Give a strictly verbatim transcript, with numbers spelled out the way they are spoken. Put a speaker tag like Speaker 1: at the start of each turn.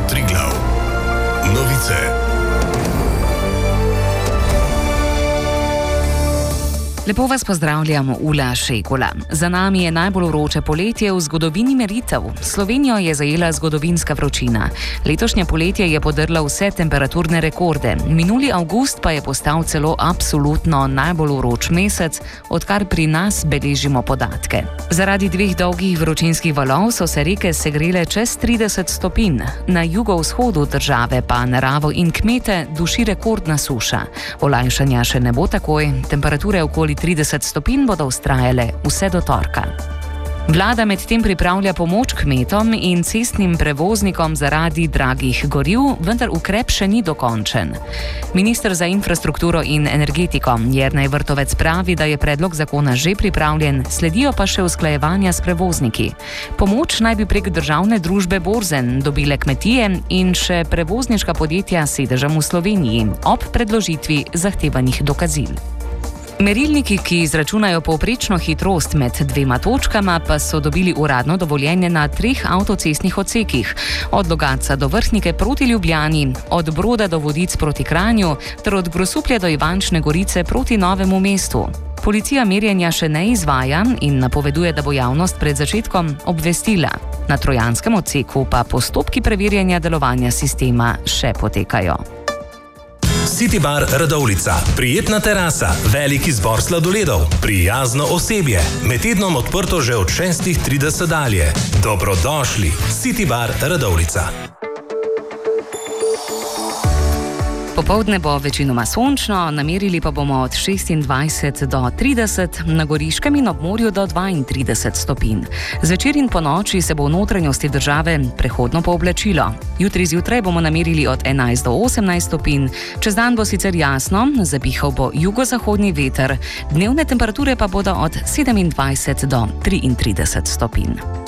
Speaker 1: Triglav. Novice.
Speaker 2: Lepo vas pozdravljam, Ula Šekula. Za nami je najbolj vroče poletje v zgodovini meritev. Slovenijo je zajela zgodovinska vročina. Letošnje poletje je podrla vse temperaturne rekorde. Minuli avgust pa je postal celo absolutno najbolj vroč mesec, odkar pri nas beležimo podatke. Zaradi dveh dolgih vročinskih valov so se reke segrele čez trideset stopinj. Na jugovzhodu države pa naravo in kmete duši rekordna suša. Olajšanja še ne bo takoj, temperature okoli trideset stopinj bodo vztrajale vse do torka. Vlada medtem pripravlja pomoč kmetom in cestnim prevoznikom zaradi dragih goriv, vendar ukrep še ni dokončen. Minister za infrastrukturo in energetiko Jernej Vrtovec pravi, da je predlog zakona že pripravljen, sledijo pa še usklajevanja s prevozniki. Pomoč naj bi prek državne družbe Borzen dobile kmetije in še prevozniška podjetja s sedežem v Sloveniji ob predložitvi zahtevanih dokazil. Merilniki, ki izračunajo povprečno hitrost med dvema točkama, pa so dobili uradno dovoljenje na treh avtocestnih odsekih, od Logatca do Vrhnike proti Ljubljani, od Broda do Vodic proti Kranju ter od Grosuplja do Ivančne Gorice proti Novemu mestu. Policija merjenja še ne izvaja in napoveduje, da bo javnost pred začetkom obvestila. Na trojanskem odseku pa postopki preverjanja delovanja sistema še potekajo.
Speaker 3: City Bar Radovljica. Prijetna terasa, velik izbor sladoledov, prijazno osebje. Med tednom odprto že od šestih trideset dalje. Dobrodošli. City Bar Radovljica.
Speaker 2: Popoldne bo večinoma sončno, namerili pa bomo od šestindvajset do trideset, na Goriškem in ob morju do dvaintrideset stopinj. Zvečer in ponoči se bo v notranjosti države prehodno pooblačilo. Jutri zjutraj bomo namerili od enajst do osemnajst stopinj, čez dan bo sicer jasno, zapihal bo jugozahodni veter, dnevne temperature pa bodo od sedemindvajset do triintrideset stopinj.